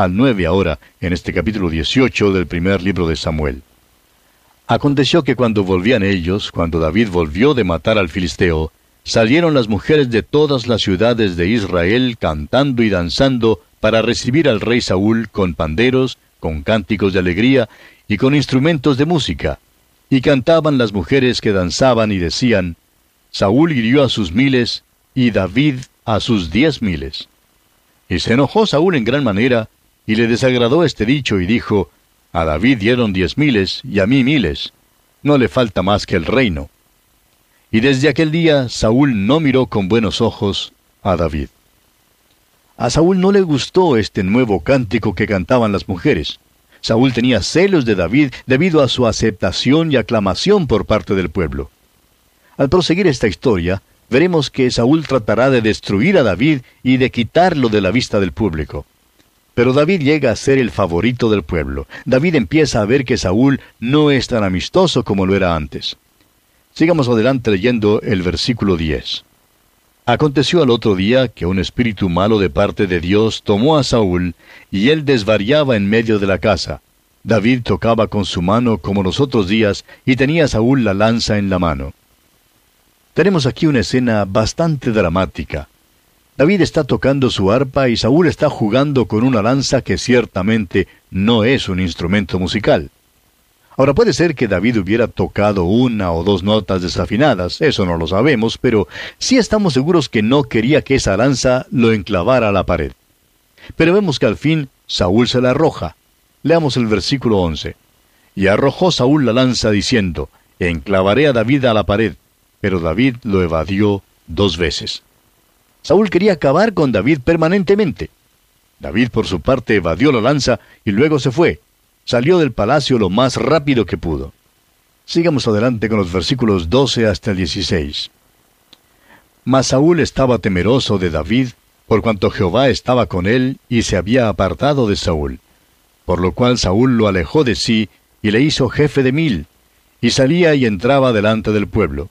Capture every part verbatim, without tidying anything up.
al nueve ahora, en este capítulo dieciocho del primer libro de Samuel. Aconteció que cuando volvían ellos, cuando David volvió de matar al filisteo, salieron las mujeres de todas las ciudades de Israel cantando y danzando para recibir al rey Saúl con panderos, con cánticos de alegría y con instrumentos de música. Y cantaban las mujeres que danzaban y decían, Saúl hirió a sus miles y David a sus diez miles. Y se enojó Saúl en gran manera, y le desagradó este dicho, y dijo, a David dieron diez miles, y a mí miles. No le falta más que el reino. Y desde aquel día Saúl no miró con buenos ojos a David. A Saúl no le gustó este nuevo cántico que cantaban las mujeres. Saúl tenía celos de David debido a su aceptación y aclamación por parte del pueblo. Al proseguir esta historia, veremos que Saúl tratará de destruir a David y de quitarlo de la vista del público. Pero David llega a ser el favorito del pueblo. David empieza a ver que Saúl no es tan amistoso como lo era antes. Sigamos adelante leyendo el versículo diez. Aconteció al otro día que un espíritu malo de parte de Dios tomó a Saúl, y él desvariaba en medio de la casa. David tocaba con su mano como los otros días, y tenía Saúl la lanza en la mano. Tenemos aquí una escena bastante dramática. David está tocando su arpa y Saúl está jugando con una lanza que ciertamente no es un instrumento musical. Ahora puede ser que David hubiera tocado una o dos notas desafinadas, eso no lo sabemos, pero sí estamos seguros que no quería que esa lanza lo enclavara a la pared. Pero vemos que al fin Saúl se la arroja. Leamos el versículo once. Y arrojó Saúl la lanza diciendo, enclavaré a David a la pared, pero David lo evadió dos veces. Saúl quería acabar con David permanentemente. David por su parte evadió la lanza y luego se fue. Salió del palacio lo más rápido que pudo. Sigamos adelante con los versículos doce hasta el dieciséis. Mas Saúl estaba temeroso de David, por cuanto Jehová estaba con él y se había apartado de Saúl. Por lo cual Saúl lo alejó de sí y le hizo jefe de mil, y salía y entraba delante del pueblo.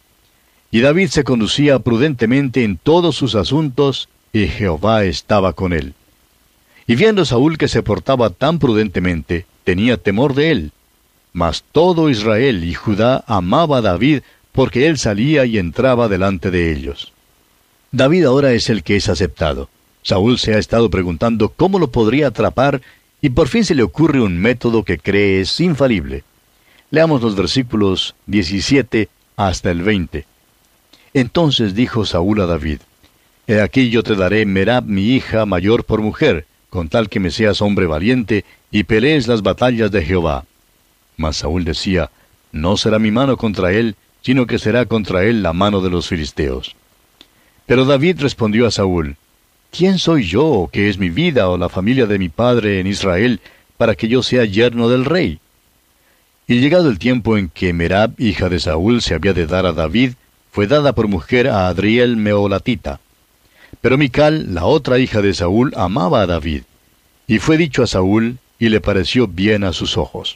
Y David se conducía prudentemente en todos sus asuntos, y Jehová estaba con él. Y viendo Saúl que se portaba tan prudentemente, tenía temor de él. Mas todo Israel y Judá amaba a David, porque él salía y entraba delante de ellos. David ahora es el que es aceptado. Saúl se ha estado preguntando cómo lo podría atrapar, y por fin se le ocurre un método que cree es infalible. Leamos los versículos diecisiete hasta el veinte. Entonces dijo Saúl a David, He aquí yo te daré Merab mi hija mayor por mujer, con tal que me seas hombre valiente, y pelees las batallas de Jehová. Mas Saúl decía, No será mi mano contra él, sino que será contra él la mano de los filisteos. Pero David respondió a Saúl, ¿Quién soy yo, o qué es mi vida, o la familia de mi padre en Israel, para que yo sea yerno del rey? Y llegado el tiempo en que Merab, hija de Saúl, se había de dar a David, fue dada por mujer a Adriel Meolatita. Pero Mical, la otra hija de Saúl, amaba a David. Y fue dicho a Saúl, y le pareció bien a sus ojos.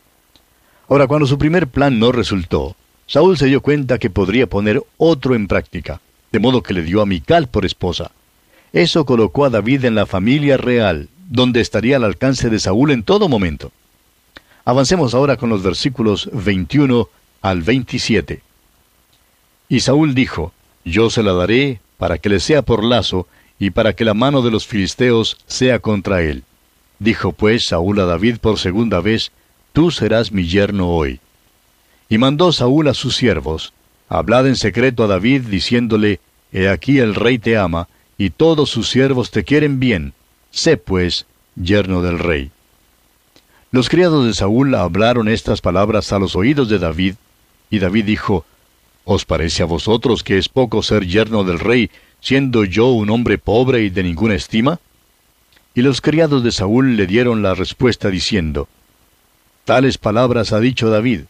Ahora, cuando su primer plan no resultó, Saúl se dio cuenta que podría poner otro en práctica, de modo que le dio a Mical por esposa. Eso colocó a David en la familia real, donde estaría al alcance de Saúl en todo momento. Avancemos ahora con los versículos veintiuno al veintisiete. Y Saúl dijo, Yo se la daré para que le sea por lazo, y para que la mano de los filisteos sea contra él. Dijo pues Saúl a David por segunda vez, Tú serás mi yerno hoy. Y mandó Saúl a sus siervos, Hablad en secreto a David, diciéndole, He aquí el rey te ama, y todos sus siervos te quieren bien. Sé pues, yerno del rey. Los criados de Saúl hablaron estas palabras a los oídos de David, y David dijo, ¿Os parece a vosotros que es poco ser yerno del rey, siendo yo un hombre pobre y de ninguna estima? Y los criados de Saúl le dieron la respuesta diciendo, Tales palabras ha dicho David.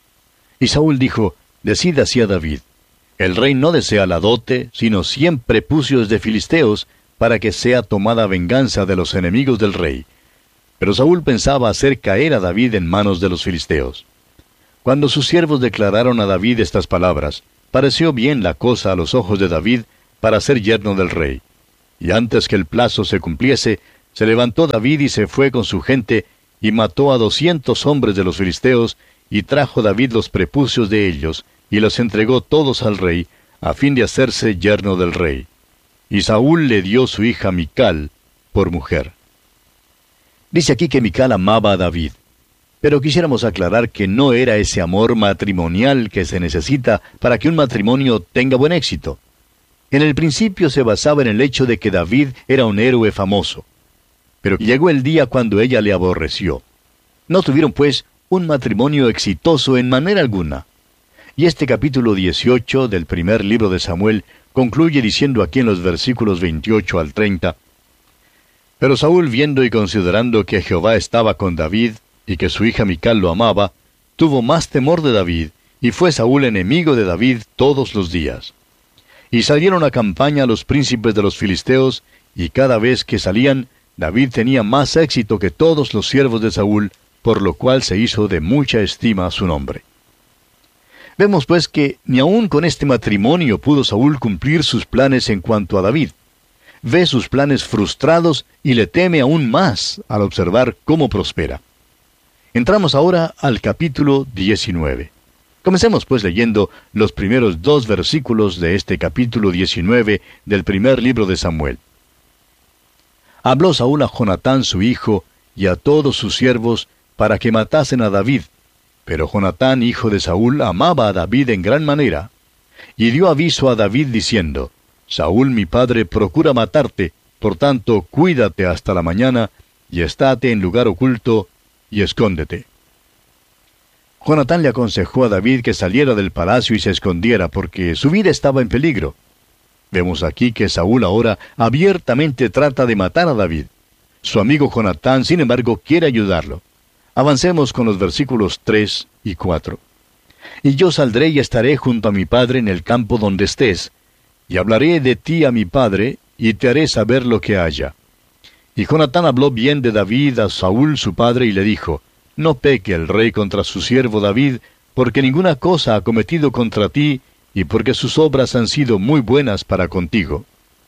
Y Saúl dijo, Decid así a David, el rey no desea la dote, sino cien prepucios de filisteos, para que sea tomada venganza de los enemigos del rey. Pero Saúl pensaba hacer caer a David en manos de los filisteos. Cuando sus siervos declararon a David estas palabras, pareció bien la cosa a los ojos de David para ser yerno del rey. Y antes que el plazo se cumpliese, Se levantó David y se fue con su gente, y mató a doscientos hombres de los filisteos, y trajo David los prepucios de ellos, y los entregó todos al rey, a fin de hacerse yerno del rey. Y Saúl le dio su hija Mical por mujer. Dice aquí que Mical amaba a David, pero quisiéramos aclarar que no era ese amor matrimonial que se necesita para que un matrimonio tenga buen éxito. En el principio se basaba en el hecho de que David era un héroe famoso. Pero llegó el día cuando ella le aborreció. No tuvieron, pues, un matrimonio exitoso en manera alguna. Y este capítulo dieciocho del primer libro de Samuel concluye diciendo aquí en los versículos veintiocho al treinta, Pero Saúl, viendo y considerando que Jehová estaba con David, y que su hija Mical lo amaba, tuvo más temor de David, y fue Saúl enemigo de David todos los días. Y salieron a campaña los príncipes de los filisteos, y cada vez que salían, David tenía más éxito que todos los siervos de Saúl, por lo cual se hizo de mucha estima su nombre. Vemos pues que ni aun con este matrimonio pudo Saúl cumplir sus planes en cuanto a David. Ve sus planes frustrados y le teme aún más al observar cómo prospera. Entramos ahora al capítulo diecinueve. Comencemos pues leyendo los primeros dos versículos de este capítulo diecinueve del primer libro de Samuel. Habló Saúl a Jonatán su hijo y a todos sus siervos para que matasen a David. Pero Jonatán, hijo de Saúl, amaba a David en gran manera. Y dio aviso a David diciendo, Saúl mi padre procura matarte, por tanto cuídate hasta la mañana, y estate en lugar oculto, y escóndete. Jonatán le aconsejó a David que saliera del palacio y se escondiera, porque su vida estaba en peligro. Vemos aquí que Saúl ahora abiertamente trata de matar a David. Su amigo Jonatán, sin embargo, quiere ayudarlo. Avancemos con los versículos tres y cuatro. Y yo saldré y estaré junto a mi padre en el campo donde estés, y hablaré de ti a mi padre, y te haré saber lo que haya. Y Jonatán habló bien de David a Saúl su padre, y le dijo, No peque el rey contra su siervo David, porque ninguna cosa ha cometido contra ti, y porque sus obras han sido muy buenas para contigo.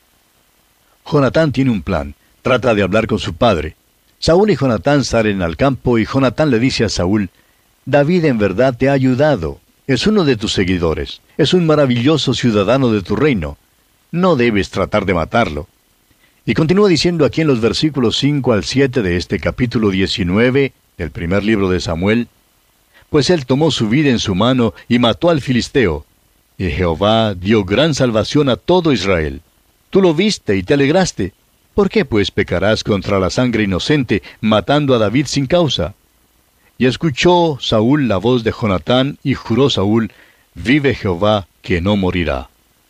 Jonatán tiene un plan, trata de hablar con su padre. Saúl y Jonatán salen al campo, y Jonatán le dice a Saúl, David en verdad te ha ayudado, es uno de tus seguidores, es un maravilloso ciudadano de tu reino. No debes tratar de matarlo. Y continúa diciendo aquí en los versículos cinco al siete de este capítulo diecinueve del primer libro de Samuel, Pues él tomó su vida en su mano y mató al filisteo, y Jehová dio gran salvación a todo Israel. Tú lo viste y te alegraste. ¿Por qué pues pecarás contra la sangre inocente, matando a David sin causa? Y escuchó Saúl la voz de Jonatán, y juró Saúl, Vive Jehová, que no morirá.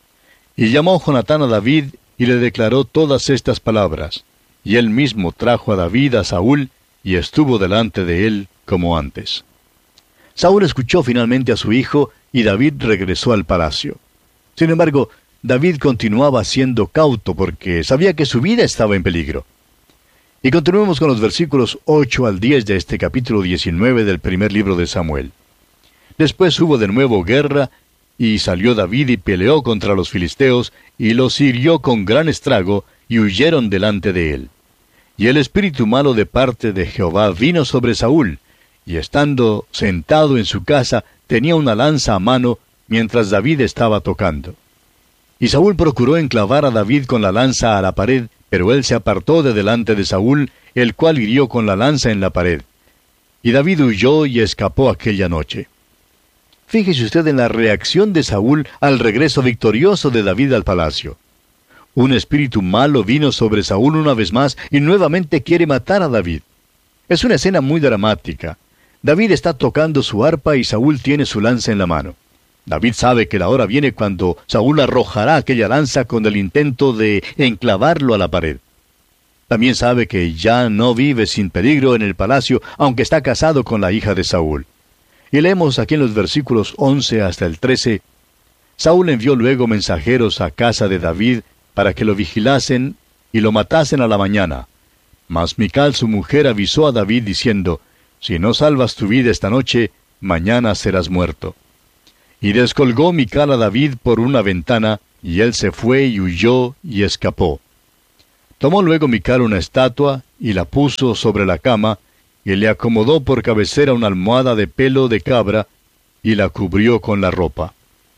Y llamó Jonatán a David, y le declaró todas estas palabras. Y él mismo trajo a David a Saúl, y estuvo delante de él como antes. Saúl escuchó finalmente a su hijo, y David regresó al palacio. Sin embargo, David continuaba siendo cauto porque sabía que su vida estaba en peligro. Y continuemos con los versículos ocho al diez de este capítulo diecinueve del primer libro de Samuel. Después hubo de nuevo guerra, y salió David y peleó contra los filisteos, y los hirió con gran estrago, y huyeron delante de él. Y el espíritu malo de parte de Jehová vino sobre Saúl, y estando sentado en su casa, tenía una lanza a mano, mientras David estaba tocando. Y Saúl procuró enclavar a David con la lanza a la pared, pero él se apartó de delante de Saúl, el cual hirió con la lanza en la pared. Y David huyó y escapó aquella noche. Fíjese usted en la reacción de Saúl al regreso victorioso de David al palacio. Un espíritu malo vino sobre Saúl una vez más y nuevamente quiere matar a David. Es una escena muy dramática. David está tocando su arpa y Saúl tiene su lanza en la mano. David sabe que la hora viene cuando Saúl arrojará aquella lanza con el intento de enclavarlo a la pared. También sabe que ya no vive sin peligro en el palacio, aunque está casado con la hija de Saúl. Y leemos aquí en los versículos once hasta el trece, Saúl envió luego mensajeros a casa de David para que lo vigilasen y lo matasen a la mañana. Mas Mical su mujer avisó a David diciendo, Si no salvas tu vida esta noche, mañana serás muerto. Y descolgó Mical a David por una ventana, y él se fue y huyó y escapó. Tomó luego Mical una estatua y la puso sobre la cama, y le acomodó por cabecera una almohada de pelo de cabra, y la cubrió con la ropa.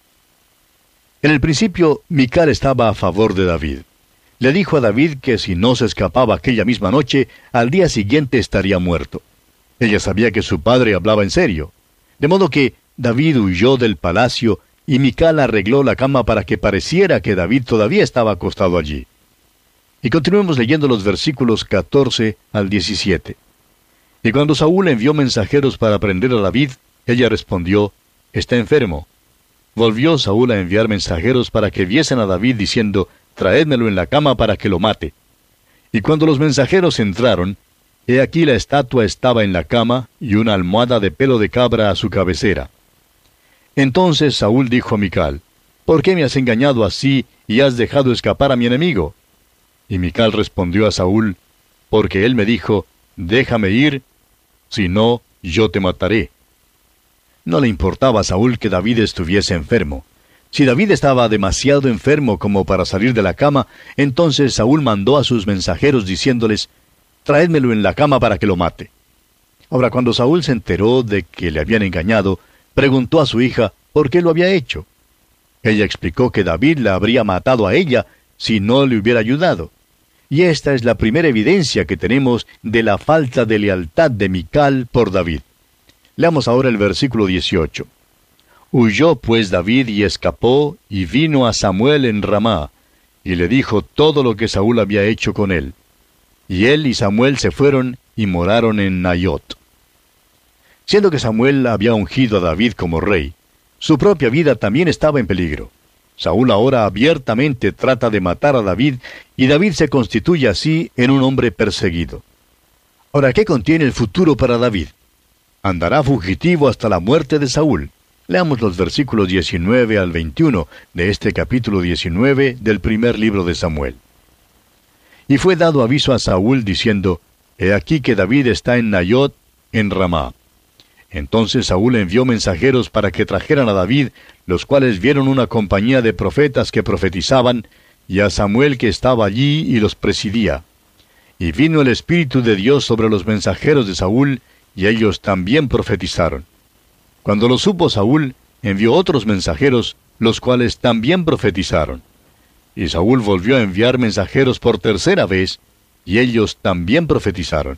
En el principio, Mical estaba a favor de David. Le dijo a David que si no se escapaba aquella misma noche, al día siguiente estaría muerto. Ella sabía que su padre hablaba en serio. De modo que David huyó del palacio, y Mical arregló la cama para que pareciera que David todavía estaba acostado allí. Y continuemos leyendo los versículos catorce al diecisiete. Y cuando Saúl envió mensajeros para prender a David, ella respondió, «Está enfermo». Volvió Saúl a enviar mensajeros para que viesen a David, diciendo, «Traédmelo en la cama para que lo mate». Y cuando los mensajeros entraron, he aquí la estatua estaba en la cama, y una almohada de pelo de cabra a su cabecera. Entonces Saúl dijo a Mical, «¿Por qué me has engañado así, y has dejado escapar a mi enemigo?» Y Mical respondió a Saúl, «Porque él me dijo, déjame ir, si no, yo te mataré». No le importaba a Saúl que David estuviese enfermo. Si David estaba demasiado enfermo como para salir de la cama, entonces Saúl mandó a sus mensajeros diciéndoles, «Traédmelo en la cama para que lo mate». Ahora, cuando Saúl se enteró de que le habían engañado, preguntó a su hija por qué lo había hecho. Ella explicó que David la habría matado a ella si no le hubiera ayudado. Y esta es la primera evidencia que tenemos de la falta de lealtad de Mical por David. Leamos ahora el versículo dieciocho. Huyó pues David y escapó, y vino a Samuel en Ramá, y le dijo todo lo que Saúl había hecho con él. Y él y Samuel se fueron y moraron en Nayot. Siendo que Samuel había ungido a David como rey, su propia vida también estaba en peligro. Saúl ahora abiertamente trata de matar a David, y David se constituye así en un hombre perseguido. Ahora, ¿qué contiene el futuro para David? Andará fugitivo hasta la muerte de Saúl. Leamos los versículos diecinueve al veintiuno de este capítulo diecinueve del primer libro de Samuel. Y fue dado aviso a Saúl diciendo, «He aquí que David está en Nayot, en Ramá». Entonces Saúl envió mensajeros para que trajeran a David, los cuales vieron una compañía de profetas que profetizaban, y a Samuel que estaba allí y los presidía. Y vino el Espíritu de Dios sobre los mensajeros de Saúl, y ellos también profetizaron. Cuando lo supo Saúl, envió otros mensajeros, los cuales también profetizaron. Y Saúl volvió a enviar mensajeros por tercera vez, y ellos también profetizaron.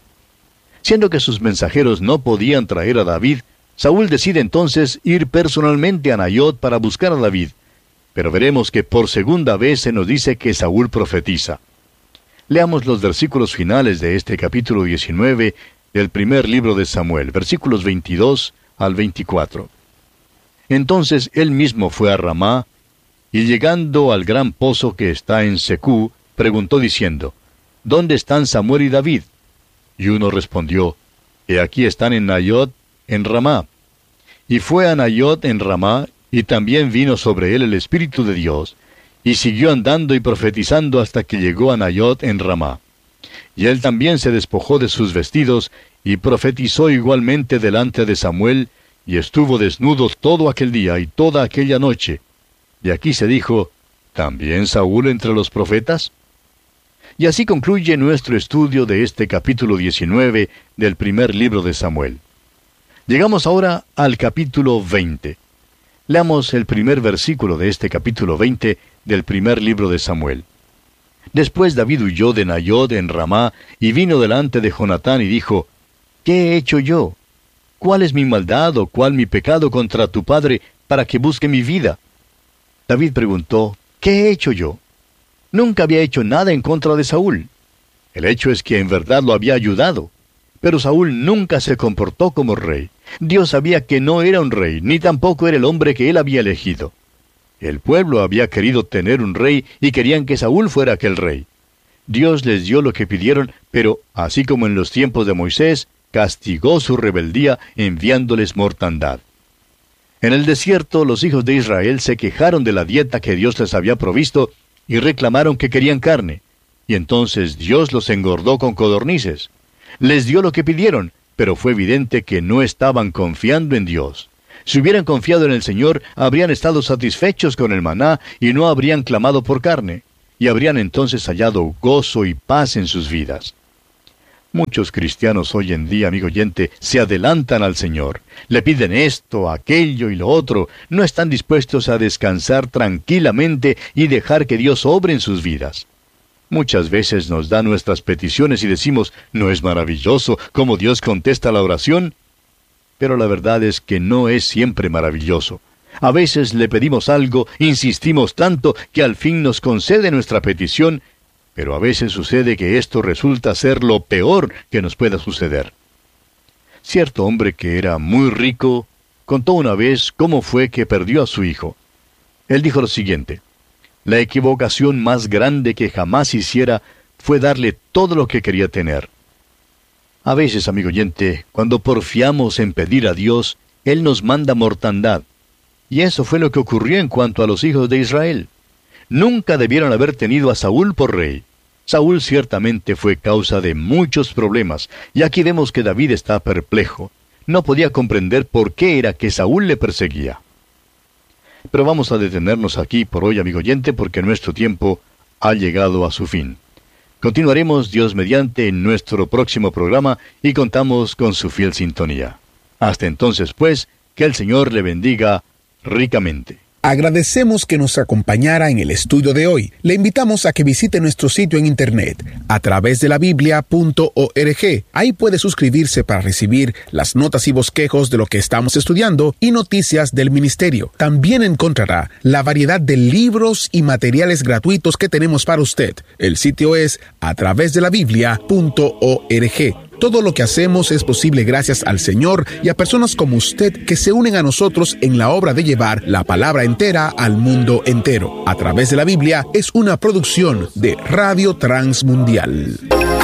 Siendo que sus mensajeros no podían traer a David, Saúl decide entonces ir personalmente a Nayot para buscar a David. Pero veremos que por segunda vez se nos dice que Saúl profetiza. Leamos los versículos finales de este capítulo diecinueve del primer libro de Samuel, versículos veintidós al veinticuatro. Entonces él mismo fue a Ramá, y llegando al gran pozo que está en Secú, preguntó diciendo, ¿Dónde están Samuel y David? Y uno respondió, He aquí están en Nayot, en Ramá. Y fue a Nayot en Ramá, y también vino sobre él el Espíritu de Dios, y siguió andando y profetizando hasta que llegó a Nayot en Ramá. Y él también se despojó de sus vestidos, y profetizó igualmente delante de Samuel, y estuvo desnudo todo aquel día y toda aquella noche. Y aquí se dijo, ¿también Saúl entre los profetas? Y así concluye nuestro estudio de este capítulo diecinueve del primer libro de Samuel. Llegamos ahora al capítulo veinte. Leamos el primer versículo de este capítulo veinte del primer libro de Samuel. Después David huyó de Nayot en Ramá, y vino delante de Jonatán y dijo, ¿Qué he hecho yo? ¿Cuál es mi maldad o cuál mi pecado contra tu padre para que busque mi vida? David preguntó, ¿qué he hecho yo? Nunca había hecho nada en contra de Saúl. El hecho es que en verdad lo había ayudado. Pero Saúl nunca se comportó como rey. Dios sabía que no era un rey, ni tampoco era el hombre que él había elegido. El pueblo había querido tener un rey y querían que Saúl fuera aquel rey. Dios les dio lo que pidieron, pero, así como en los tiempos de Moisés, castigó su rebeldía enviándoles mortandad. En el desierto, los hijos de Israel se quejaron de la dieta que Dios les había provisto y reclamaron que querían carne. Y entonces Dios los engordó con codornices. Les dio lo que pidieron, pero fue evidente que no estaban confiando en Dios. Si hubieran confiado en el Señor, habrían estado satisfechos con el maná y no habrían clamado por carne. y habrían entonces hallado gozo y paz en sus vidas. Muchos cristianos hoy en día, amigo oyente, se adelantan al Señor. Le piden esto, aquello y lo otro. No están dispuestos a descansar tranquilamente y dejar que Dios obre en sus vidas. Muchas veces nos da nuestras peticiones y decimos, ¿no es maravilloso cómo Dios contesta la oración? Pero la verdad es que no es siempre maravilloso. A veces le pedimos algo, insistimos tanto que al fin nos concede nuestra petición, pero a veces sucede que esto resulta ser lo peor que nos pueda suceder. Cierto hombre que era muy rico contó una vez cómo fue que perdió a su hijo. Él dijo lo siguiente: la equivocación más grande que jamás hiciera fue darle todo lo que quería tener. A veces, amigo oyente, cuando porfiamos en pedir a Dios, Él nos manda mortandad. Y eso fue lo que ocurrió en cuanto a los hijos de Israel. Nunca debieron haber tenido a Saúl por rey. Saúl ciertamente fue causa de muchos problemas, y aquí vemos que David está perplejo. No podía comprender por qué era que Saúl le perseguía. Pero vamos a detenernos aquí por hoy, amigo oyente, porque nuestro tiempo ha llegado a su fin. Continuaremos, Dios mediante, en nuestro próximo programa y contamos con su fiel sintonía. Hasta entonces, pues, que el Señor le bendiga ricamente. Agradecemos que nos acompañara en el estudio de hoy. Le invitamos a que visite nuestro sitio en internet a través de la biblia punto org. Ahí puede suscribirse para recibir las notas y bosquejos de lo que estamos estudiando y noticias del ministerio. También encontrará la variedad de libros y materiales gratuitos que tenemos para usted. El sitio es a través de la biblia punto org. Todo lo que hacemos es posible gracias al Señor y a personas como usted que se unen a nosotros en la obra de llevar la palabra entera al mundo entero. A través de la Biblia es una producción de Radio Transmundial.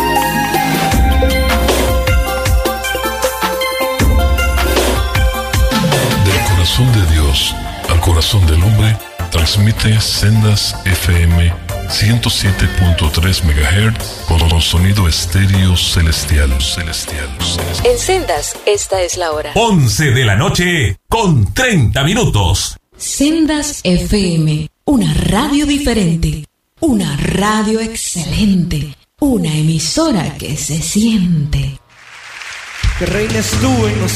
Del corazón de Dios al corazón del hombre, transmite Sendas F M ciento siete punto tres megahertz con sonido estéreo celestial, celestial, celestial. En Sendas, esta es la hora. once de la noche con treinta minutos. Sendas F M, una radio diferente, una radio excelente, una emisora que se siente. Que reines tú en nosotros.